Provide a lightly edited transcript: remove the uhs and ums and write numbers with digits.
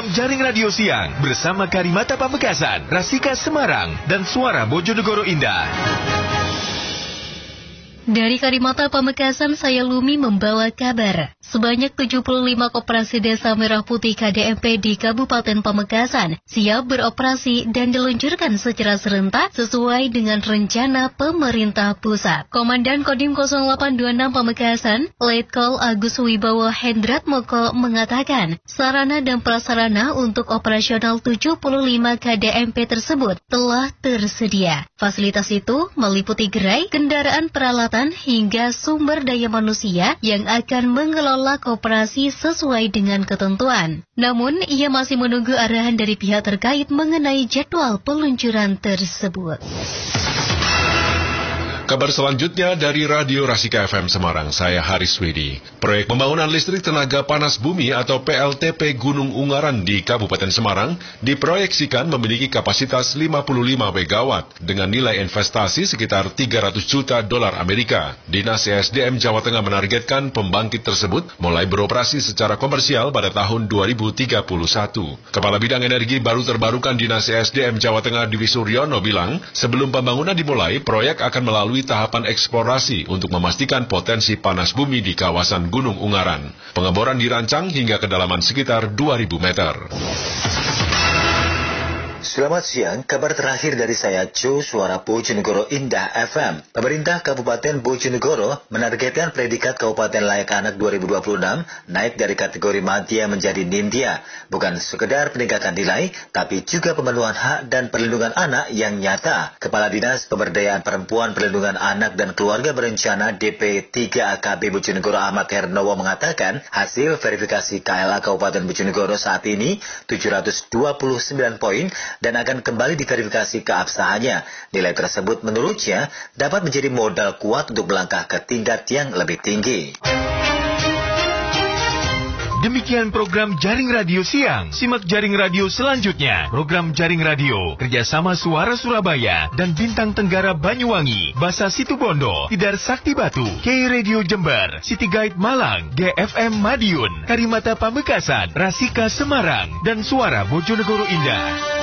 program Jaring Radio Siang bersama Karimata Pamekasan, Rasika Semarang, dan Suara Bojonegoro Indah. Dari Karimata Pamekasan, saya Lumi membawa kabar. Sebanyak 75 koperasi Desa Merah Putih KDMP di Kabupaten Pamekasan siap beroperasi dan diluncurkan secara serentak sesuai dengan rencana pemerintah pusat. Komandan Kodim 0826 Pamekasan, Letkol Agus Wibowo Hendrat Moko mengatakan, sarana dan prasarana untuk operasional 75 KDMP tersebut telah tersedia. Fasilitas itu meliputi gerai, kendaraan peralatan, hingga sumber daya manusia yang akan mengelola koperasi sesuai dengan ketentuan. Namun, ia masih menunggu arahan dari pihak terkait mengenai jadwal peluncuran tersebut. Kabar selanjutnya dari Radio Rasika FM Semarang, saya Haris Widi. Proyek pembangunan listrik tenaga panas bumi atau PLTP Gunung Ungaran di Kabupaten Semarang diproyeksikan memiliki kapasitas 55 megawatt dengan nilai investasi sekitar 300 juta dolar Amerika. Dinas ESDM Jawa Tengah menargetkan pembangkit tersebut mulai beroperasi secara komersial pada tahun 2031. Kepala Bidang Energi Baru Terbarukan Dinas ESDM Jawa Tengah Dwi Suryono bilang, sebelum pembangunan dimulai, proyek akan melalui tahapan eksplorasi untuk memastikan potensi panas bumi di kawasan Gunung Ungaran. Pengeboran dirancang hingga kedalaman sekitar 2.000 meter. Selamat siang, kabar terakhir dari saya Jo, Suara Bojonegoro Indah FM. Pemerintah Kabupaten Bojonegoro menargetkan predikat Kabupaten Layak Anak 2026 naik dari kategori Madya menjadi Nindya. Bukan sekedar peningkatan nilai, tapi juga pemenuhan hak dan perlindungan anak yang nyata. Kepala Dinas Pemberdayaan Perempuan, Perlindungan Anak dan Keluarga Berencana DP 3 AKB Bojonegoro Ahmad Hernowo mengatakan, hasil verifikasi KLA Kabupaten Bojonegoro saat ini 729 poin dan akan kembali diverifikasi keabsahannya. Nilai tersebut menurutnya dapat menjadi modal kuat untuk melangkah ke tingkat yang lebih tinggi. Demikian program Jaring Radio Siang. Simak Jaring Radio selanjutnya. Program Jaring Radio kerjasama Suara Surabaya dan Bintang Tenggara Banyuwangi, Basa Situbondo, Tidar Sakti Batu, K Radio Jember, City Guide Malang, GFM Madiun, Karimata Pamekasan, Rasika Semarang, dan Suara Bojonegoro Indah.